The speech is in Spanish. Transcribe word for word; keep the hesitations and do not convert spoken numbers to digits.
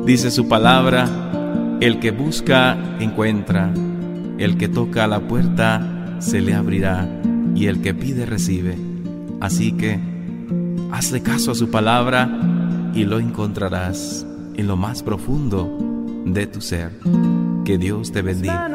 Dice su palabra: el que busca, encuentra; el que toca a la puerta, se le abrirá; y el que pide, recibe. Así que hazle caso a su palabra y lo encontrarás en lo más profundo de tu ser. Que Dios te bendiga.